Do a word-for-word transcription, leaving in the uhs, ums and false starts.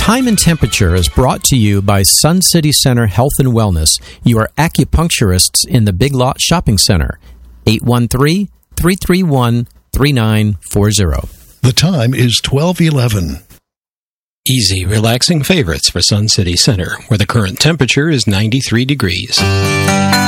Time and Temperature is brought to you by Sun City Center Health and Wellness, your acupuncturists in the Big Lot Shopping Center. eight one three, three three one, three nine four zero. The time is twelve eleven. Easy, relaxing favorites for Sun City Center, where the current temperature is ninety-three degrees.